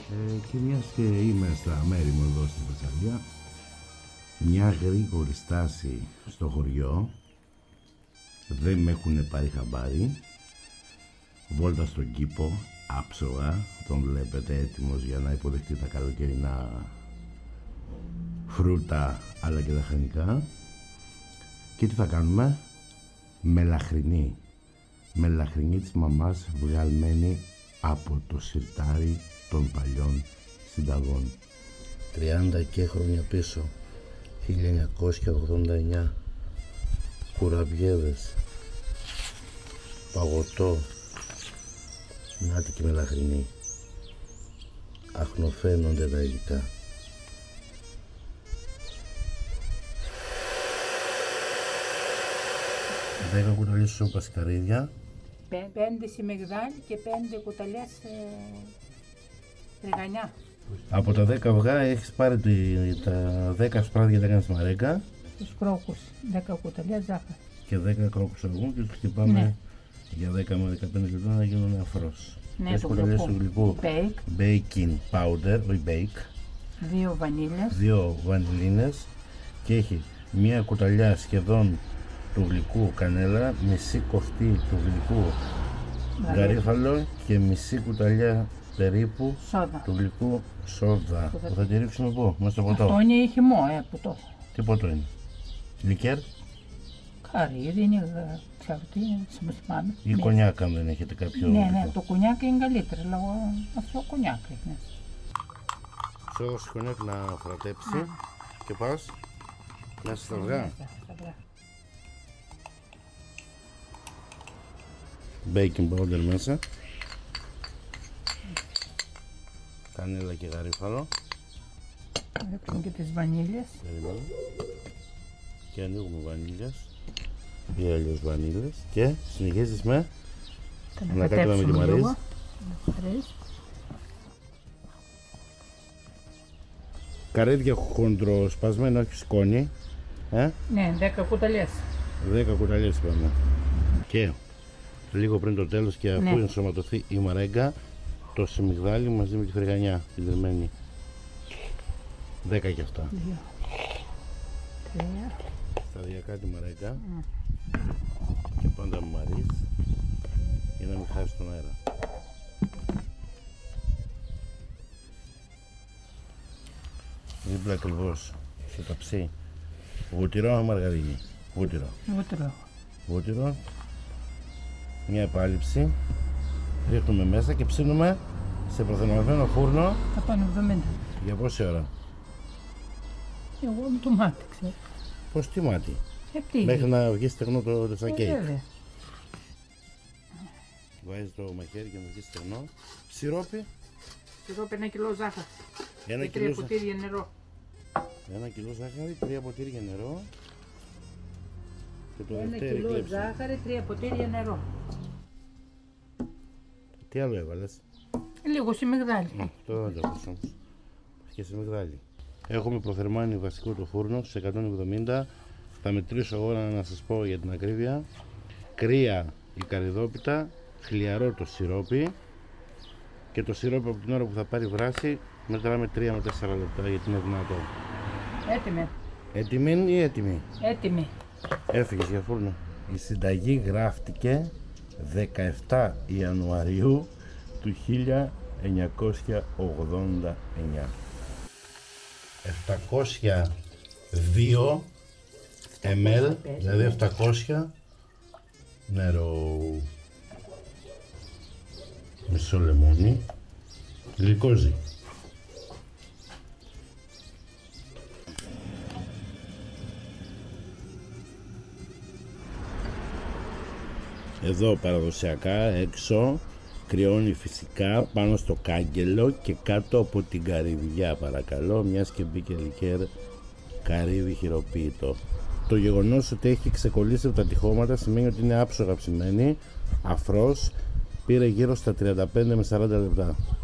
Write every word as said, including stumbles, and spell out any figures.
Ε, και μιας και είμαι στα μέρη μου εδώ στη Θεσσαλία, μια γρήγορη στάση στο χωριό, δεν με έχουν πάρει χαμπάρι, βόλτα στον κήπο, άψογα, τον βλέπετε έτοιμος για να υποδεχτεί τα καλοκαιρινά φρούτα αλλά και λαχανικά. Και τι θα κάνουμε? Μελαχρινή, μελαχρινή της μαμάς βγαλμένη από το σιρτάρι των παλιών συνταγών. τριάντα και χρόνια πίσω, χίλια εννιακόσια ογδόντα εννιά, κουραμπιέδες, παγωτό, νάτι και μελαχρινή, αχνοφαίνονται τα υλικά. δέκα κουταλιές σούπα σκαρίδια, πέντε σιμιγδάλι και πέντε κουταλιές ε, ριγανιά. Από τα δέκα αυγά έχεις πάρει τη, τα δέκα σπράδια τα κάνεις μαρέκα. Τους κρόκους, δέκα κουταλιές ζάχαρη. Και δέκα κρόκους αυγού και τους χτυπάμε, ναι, για δέκα με δεκαπέντε λεπτά να γίνουν αφρός. Ναι, το κουταλιές του γλυκού bake, baking powder, όχι bake. Δύο βανίλες. Δύο βανιλίνες και έχει μία κουταλιά σχεδόν του γλυκού κανέλα, μισή κοφτή του γλυκού γαρίφαλο και μισή κουταλιά περίπου σόδα του γλυκού σόδα. Που θα, θα τη ρίξουμε πού? Μέσα στο ποτό. Αυτό είναι χυμό, ε, ποτό. Τι ποτό είναι? Λικέρ? Καρύδι είναι, ξέρω τι είναι, θυμάμαι. Ή κονιάκ αν δεν έχετε κάποιο? Ναι, ναι, το κονιάκ είναι καλύτερο, αλλά αυτό κονιάκ είναι. Σόδα στο κονιάκ να φρατέψει. Α. Και πας μέσα στα αυγά. Baking powder μέσα, κανέλα και γαρίφαλο. Ρίξουμε και τις βανίλιες. Και ανοίγουμε βανίλιες ή αλλιώς βανίλες και συνεχίζεις με ανακάτευα με τη Μαρίζ. Καρύδια χοντροσπασμένα, όχι σκόνη. Ε? Ναι, δέκα κουταλιές. δέκα κουταλιές είπαμε. Και λίγο πριν το τέλος και αφού, ναι, ενσωματωθεί η μαρέγκα, το σιμιγδάλι μαζί με τη φρυγανιά, την δερμένη. δέκα και αυτά. Δύο. Τρία. Σταδιακά τη μαρέγκα. Mm. Και πάντα με Μαρίς, για να μην χάσει τον αέρα. Δίπλα ακριβώς στο ταψί, βούτυρο με μαργαρίνη. Βούτυρο. Βούτυρο. Βούτυρο. Μια επάλυψη, ρίχνουμε μέσα και ψήνουμε σε προθερμασμένο φούρνο εκατόν εβδομήντα. Για πόση ώρα? Εγώ με το μάτι ξέρω. Πώς τι μάτι? Ε, μέχρι να βγει στεγνό το, το σακέικ. Ε, βάζεις το μαχαίρι και να βγει στεγνό. Σιρόπι? Σιρόπι ένα κιλό ζάχαρη. Ένα και τρία ποτήρια νερό. Ένα κιλό ζάχαρη, τρία ποτήρια νερό. Και το ένα κιλό κλέψη. Ζάχαρη, τρία ποτήρια νερό. Τι άλλο έβαλες? Λίγο σιμιγδάλι. Mm, τώρα δεν το ακούσω όμως. Και σιμιγδάλι. Έχουμε προθερμάνει βασικό το φούρνο στους εκατόν εβδομήντα. Θα μετρήσω εγώ να σας πω για την ακρίβεια. Κρύα η καρυδόπιτα, χλιαρό το σιρόπι. Και το σιρόπι από την ώρα που θα πάρει βράση μετράμε τρία με τέσσερα λεπτά γιατί είναι δυνατό. Έτοιμη. Έτοιμη ή έτοιμη? Έτοιμη. Έφυγες για φούρνο. Η συνταγή γράφτηκε δεκαεφτά Ιανουαρίου του χίλια εννιακόσια ογδόντα εννιά. επτακόσια δύο μιλιλίτρα, δηλαδή επτακόσια νερό. Μισό λεμόνι, γλυκόζι. Εδώ παραδοσιακά έξω κρυώνει φυσικά πάνω στο κάγκελο και κάτω από την καρυδιά, παρακαλώ, μιας και μπήκε λικέρ καρύδι χειροποίητο. Το γεγονός ότι έχει ξεκολλήσει από τα τυχώματα σημαίνει ότι είναι άψογα ψημένη, αφρός, πήρε γύρω στα τριάντα πέντε με σαράντα λεπτά.